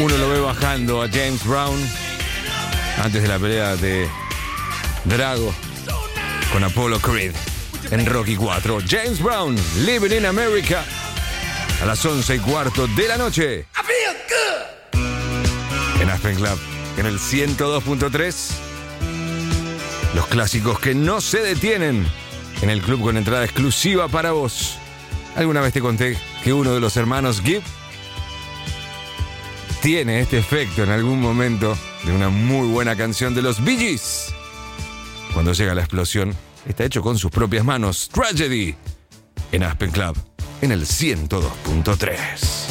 Uno lo ve bajando a James Brown antes de la pelea de Drago con Apollo Creed en Rocky 4. James Brown, Living in America, a las 11:15 de la noche. En Aspen Club, en el 102.3. Los clásicos que no se detienen en el club con entrada exclusiva para vos. Alguna vez te conté que uno de los hermanos Gibb tiene este efecto en algún momento de una muy buena canción de los Bee Gees. Cuando llega la explosión, está hecho con sus propias manos. Tragedy, en Aspen Club, en el 102.3.